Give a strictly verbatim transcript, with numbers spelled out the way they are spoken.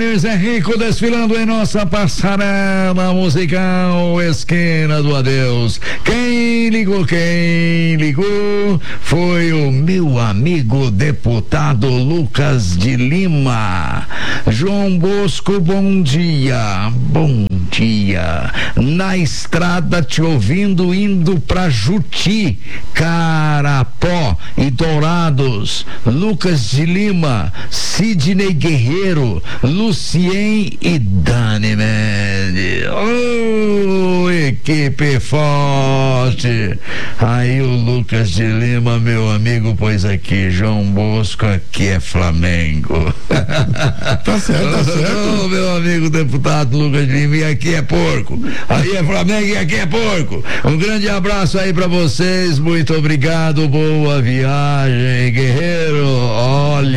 Wagner Zé Rico desfilando em nossa passarela musical Esquina do Adeus. Quem ligou, quem ligou foi o meu amigo deputado Lucas de Lima. João Bosco, bom dia, bom dia. Na estrada te ouvindo, indo pra Juti, Carapó e Dourados. Lucas de Lima, Sidney Guerreiro, Lucien e Dani Mendes. Oh, equipe forte. Aí o Lucas de Lima, meu amigo, pois aqui, João Bosco, aqui é Flamengo. Tá certo, tá certo. Oh, meu amigo deputado Lucas de Lima, e aqui é porco. Aí é Flamengo e aqui é porco. Um grande abraço aí pra vocês, muito obrigado, boa viagem, guerreiro. Olha.